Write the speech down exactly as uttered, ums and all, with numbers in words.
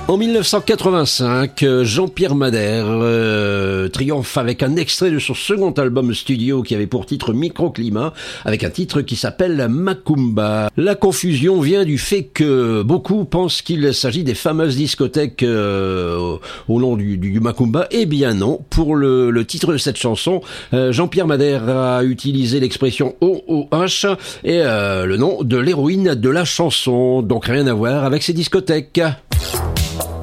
En dix-neuf cent quatre-vingt-cinq, Jean-Pierre Madère euh, triomphe avec un extrait de son second album studio qui avait pour titre Microclimat, avec un titre qui s'appelle Macumba. La confusion vient du fait que beaucoup pensent qu'il s'agit des fameuses discothèques euh, au nom du, du, du Macumba. Eh bien non, pour le, le titre de cette chanson, euh, Jean-Pierre Madère a utilisé l'expression O O H et euh, le nom de l'héroïne de la chanson, donc rien à voir avec ces discothèques.